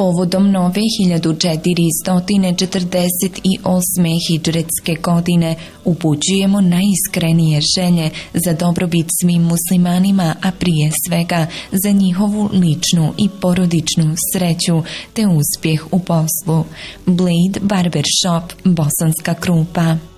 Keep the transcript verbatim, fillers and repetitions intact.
Povodom nove hiljadu četiristo četrdeset osme hidžretske godine upućujemo najiskrenije želje za dobrobit svim muslimanima, a prije svega za njihovu ličnu i porodičnu sreću te uspjeh u poslu. Blade Barbershop, Bosanska Krupa.